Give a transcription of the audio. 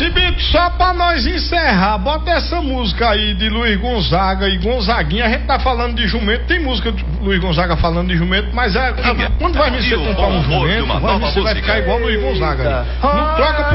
Cibito, só pra nós encerrar, bota essa música aí de Luiz Gonzaga e Gonzaguinha. A gente tá falando de jumento, tem música de Luiz Gonzaga falando de jumento, mas quando vai me ser comprar um jumento, vai ficar igual Luiz Gonzaga aí. Não troca por